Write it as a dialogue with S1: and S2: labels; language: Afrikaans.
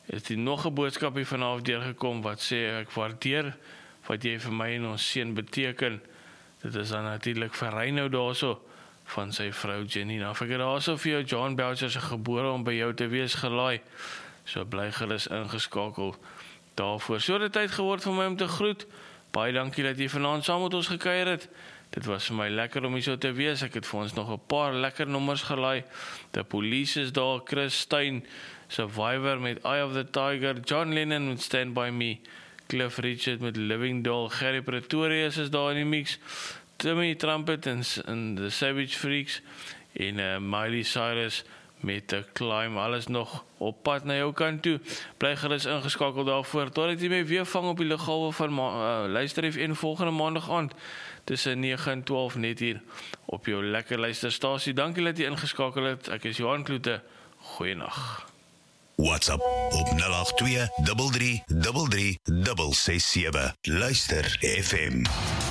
S1: Het is nog 'n boodskap hier vanaf deurgekom wat sê ek waardeer wat jy vir my en ons seun beteken. Dit is dan natuurlik vir Reino daarso van sy vrou Jenny. Nou ek het daarso vir jou John Belcher se gebore om by jou te wees gelaai. So bly gerus ingeskakel daarvoor. So het tyd geword vir my om te groet. Baie dankie dat jy vanaand saam met ons gekuier het. Dit was vir my lekker om hier so te wees. Ek het vir ons nog 'n paar lekker nommers gelaai. The Police is daar, Chris Stein, Survivor met Eye of the Tiger, John Lennon met Stand By Me, Cliff Richard met Living Doll, Gary Pretorius is daar in die mix, Timmy Trumpet en The Savage Freaks en Miley Cyrus met The Climb, alles nog op pad na jou kant toe. Bly gerus ingeskakel daarvoor, totdat jy my weer vang op die lughawe van Luister FM volgende maandag aand, tussen 9 en 12 net hier, op jou lekker luisterstasie. Dankie dat jy ingeskakel het, ek is Johan Kloete, goeienag.
S2: WhatsApp op 082 33 33 667. Luister FM.